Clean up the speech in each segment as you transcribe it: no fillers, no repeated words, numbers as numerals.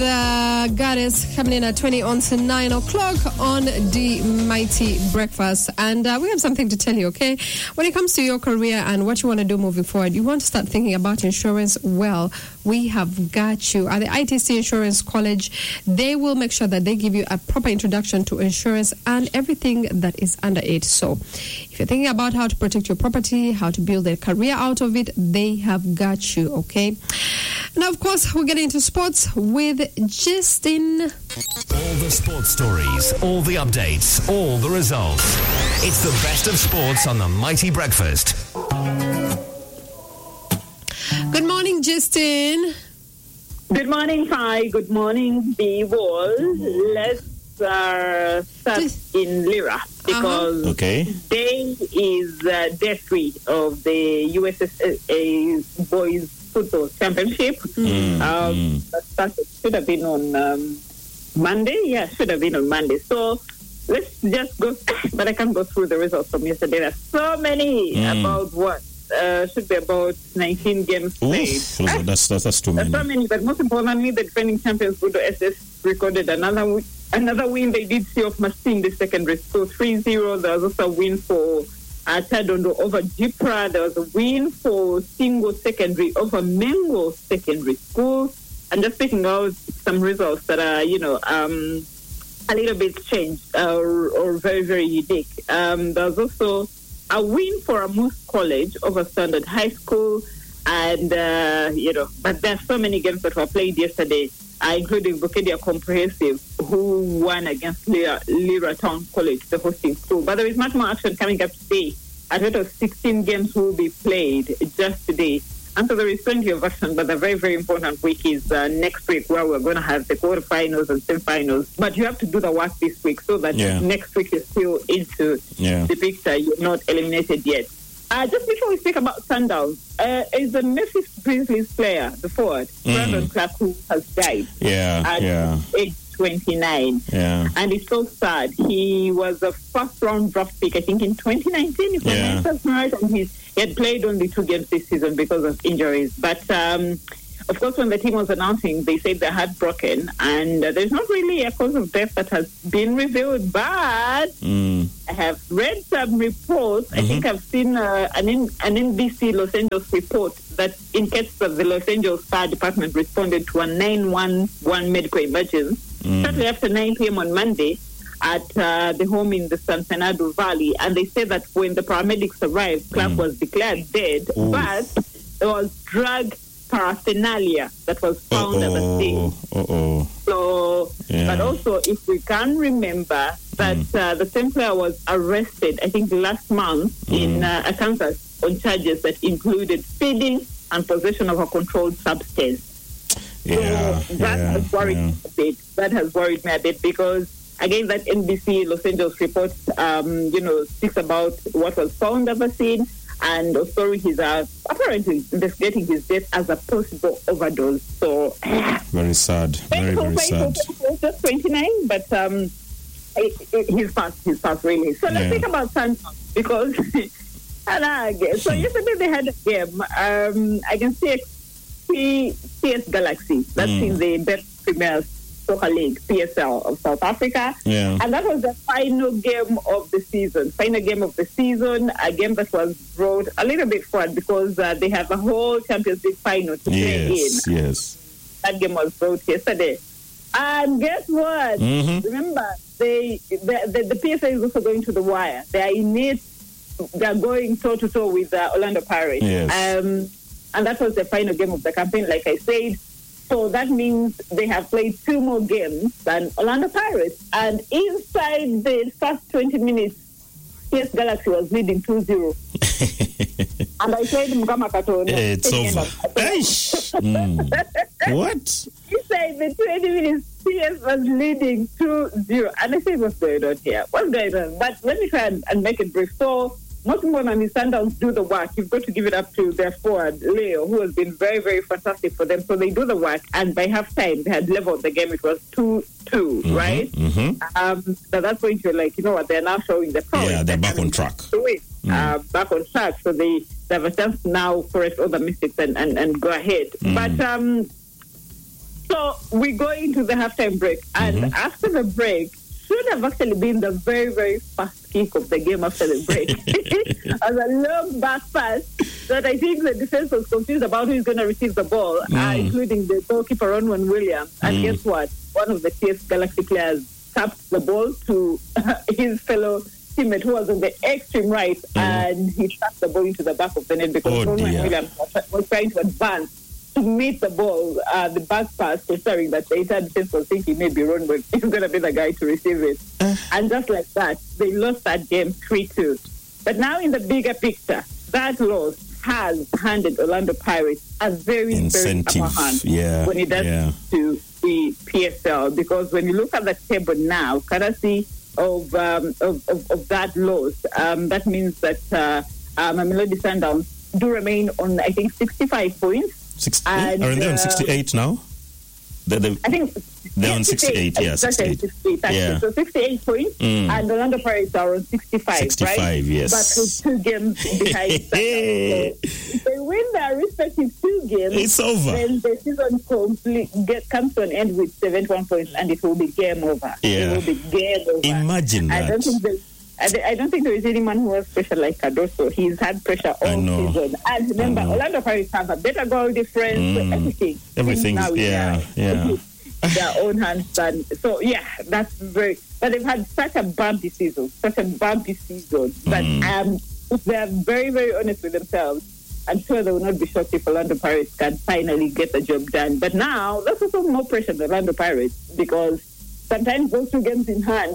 The Goddess coming in at 20 on to 9 o'clock on the Mighty Breakfast. And we have something to tell you, okay? When it comes to your career and what you want to do moving forward, you want to start thinking about insurance, well, we have got you. At the ITC Insurance College, they will make sure that they give you a proper introduction to insurance and everything that is under it. So if you're thinking about how to protect your property, how to build a career out of it, they have got you, okay? Now, of course, we're getting into sports with Justin. All the sports stories, all the updates, all the results. It's the best of sports on the Mighty Breakfast. Good morning, Justin. Good morning, Hi. Good morning, B-Wall. Let's start in Lira because today is day 3 of the USSA Boys Football Championship. That should have been on Monday. Yeah, should have been on Monday. So let's just go, but I can't go through the results from yesterday. There's so many about what should be about 19 games played. That's too many. That's so many, but most importantly, the defending champions Budo SS recorded another win. They did see off Masing, the secondary school 3-0. There was also a win for Tadondo over Jipra. There was a win for Singo Secondary over Mengo Secondary School. And just picking out some results that are, a little bit changed or very, very unique. There was also a win for Amus College over Standard High School. And, but there are so many games that were played yesterday, including Bukedia Comprehensive, who won against Lira Town College, the hosting school. But there is much more action coming up today. A total of 16 games will be played just today. And so there is plenty of action, but the very, very important week is next week, where we're going to have the quarterfinals and semifinals. But you have to do the work this week so that next week you're still into the picture. You're not eliminated yet. Just before we speak about Sundowns, is the Memphis Grizzlies player, the forward, Brandon Clark, who has died at age 29. And it's so sad. He was a first-round draft pick, I think, in 2019, if I'm not right. And he had played only 2 games this season because of injuries. But, of course, when the team was announcing, they said they're heartbroken. And there's not really a cause of death that has been revealed. But I have read some reports. I think I've seen an NBC Los Angeles report that in case of the Los Angeles Fire Department responded to a 911 medical emergency shortly after 9 p.m. on Monday at the home in the San Fernando Valley. And they said that when the paramedics arrived, Clark was declared dead, but there was drug paraphernalia that was found at the scene. So, but also, if we can remember that the same player was arrested, I think last month in Arkansas on charges that included feeding and possession of a controlled substance. That has worried me a bit. That has worried me a bit because, again, that NBC Los Angeles report, speaks about what was found at the scene, and authorities are apparently investigating his death as a possible overdose. So, very sad. Very, very sad. Just 29, but he's passed really. So let's think about Santos because, so yesterday they had a game against CS Galaxy. That's in the best Premier Soccer League, PSL of South Africa. And that was the final game of the season. A game that was brought a little bit forward because they have a whole Champions League final to play in. That game was brought yesterday. And guess what? Remember, the PSL is also going to the wire. They're going toe-to-toe with Orlando Pirates. And that was the final game of the campaign, like I said. So that means they have played 2 more games than Orlando Pirates. And inside the first 20 minutes, PS Galaxy was leading 2-0. And I said, Mukama Kato. It's over. What? Inside the 20 minutes, PS was leading 2-0. And I said, what's going on here? What's going on? But let me try and make it brief. So, most important is Sundowns do the work. You've got to give it up to their forward, Leo, who has been very, very fantastic for them. So they do the work, and by halftime, they had leveled the game. It was 2-2, right? So at that point, you're like, you know what, they're now showing the power. Yeah, they're back on track. Back on track. So they have a chance now to correct all the mistakes and go ahead. But So we go into the halftime break, and after the break, should have actually been the very, very fast kick of the game after the break. As a long back pass that I think the defense was confused about who's going to receive the ball, including the goalkeeper, Ronwen Williams. And guess what? One of the TS Galaxy players tapped the ball to his fellow teammate who was on the extreme right, and he tapped the ball into the back of the net because Ronwen Williams was trying to advance to meet the ball, the back pass, considering that the entire defense was thinking maybe Ronwen is going to be the guy to receive it. And just like that, they lost that game 3-2. But now in the bigger picture, that loss has handed Orlando Pirates a very, very upper hand when it does to the PSL. Because when you look at the table now, courtesy of that loss, that means that Mamelodi Sundowns do remain on, I think, 65 points. Are they on 68 now? I think they're on 68, 68. So 68 points, and Orlando Pirates are on 65, right? Yes. But with 2 games behind. So if they win their respective 2 games, it's over. Then the season comes to an end with 71 points, and it will be game over. Yeah. It will be game over. Imagine that. I don't think there is anyone who has pressure like Cardoso. He's had pressure all season. And remember, Orlando Pirates have a better goal difference. Everything now their own hands. So, that's very... But they've had such a bumpy season. But if they're very, very honest with themselves, I'm sure they will not be shocked if Orlando Pirates can finally get the job done. But now, there's also more pressure on the Orlando Pirates because sometimes those 2 games in hand.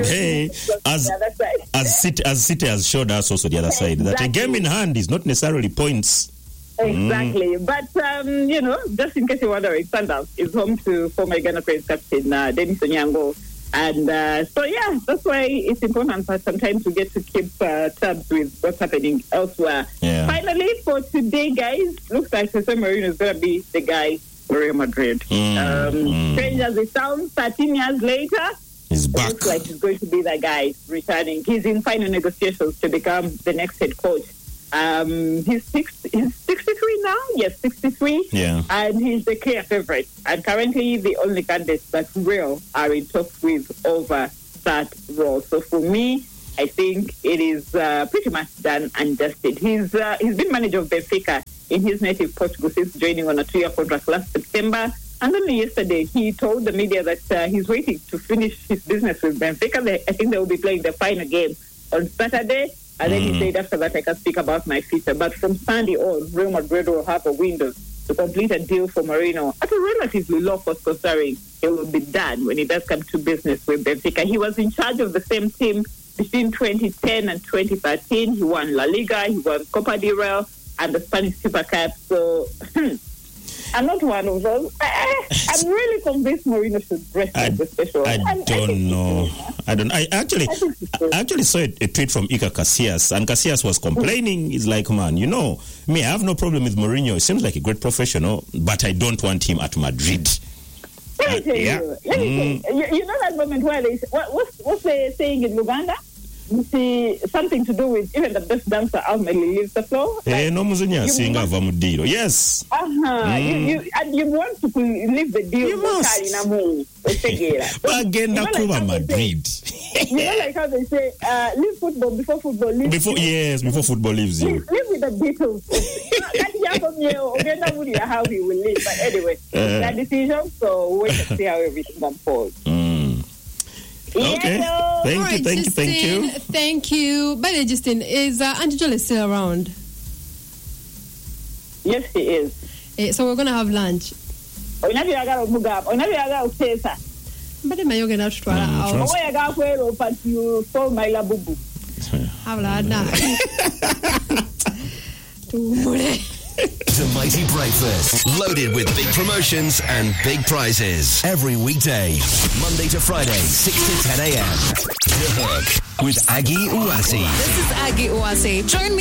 As City has showed us also the other side, that a game in hand is not necessarily points. Exactly. But, just in case you're wondering, Sundowns is home to former Ghana Cranes captain Dennis Onyango. And that's why it's important for sometimes to get to keep tabs with what's happening elsewhere. Finally, for today, guys, looks like Jose Mourinho is going to be the guy for Real Madrid. Strange as it sounds, 13 years later, he's back. It looks like he's going to be the guy returning. He's in final negotiations to become the next head coach. He's 63 now. Yes, 63. Yeah. And he's the clear favorite. And currently the only candidates that Real are in talks with over that role. So for me, I think it is pretty much done and dusted. He's been manager of Benfica in his native Portugal since joining on a 2-year contract last September. And only yesterday, he told the media that he's waiting to finish his business with Benfica. I think they will be playing the final game on Saturday. And then he said, after that, I can speak about my future. But from Sunday on, Real Madrid will have a window to complete a deal for Mourinho at a relatively low cost, considering it will be done when he does come to business with Benfica. He was in charge of the same team between 2010 and 2013. He won La Liga, he won Copa del Rey, and the Spanish Super Cup. So I'm not one of those. I'm really convinced Mourinho should rest as a special. I don't know. I actually saw a tweet from Iker Casillas, and Casillas was complaining. He's like, man, me, I have no problem with Mourinho. He seems like a great professional, but I don't want him at Madrid. Let me tell you. You know that moment where they what's they saying in Uganda? You see, something to do with even the best dancer ultimately leaves the floor. Yes. You want to leave the deal. You must. Again, Madrid. Like how they say, leave football before football leaves you. Before football leaves you. Live with the Beatles. How he will live. But anyway, that decision, so wait and see how everything unfolds. Okay. Thank you. Thank you. By the way, Justin, is Auntie Jolie still around? Yes, he is. So we're going to have lunch. But I'm going to try The Mighty Breakfast, loaded with big promotions and big prizes. Every weekday, Monday to Friday, 6 to 10 a.m. The Hook with Aggie Uwasi. This is Aggie Uwasi. Join me